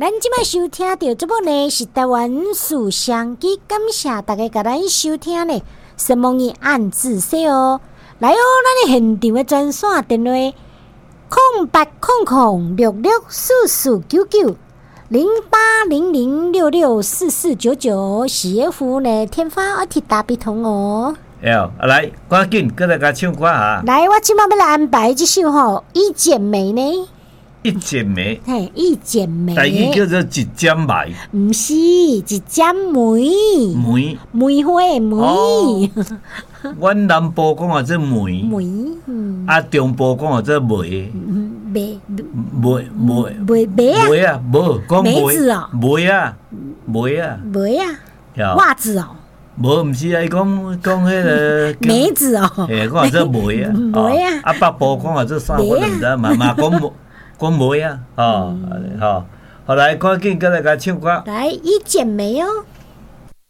咱即摆收听到这部呢是台湾书香机，感谢大家甲咱收听呢，希望你按字写哦。来哦，咱的现场的专线电话：0800664499。0800664499，是服务呢，天发而铁打比通哦。 来，赶紧过来甲唱歌哈！ 来，我今晚要来安排这首吼，一剪梅呢？ 一剪梅， 嘿，一剪梅， 台语叫做一剪梅， 唔是一剪梅，梅花的梅。 阮南部讲啊，做梅，中部讲啊，做梅，梅啊，无讲梅字哦， 梅啊， 袜子哦。 无，毋是啊！伊讲迄个梅子哦， 讲做梅啊， 梅啊， 北部讲啊做啥我都毋知，嘛讲梅啊，好来，赶紧过来甲唱歌。 来，一剪梅哦。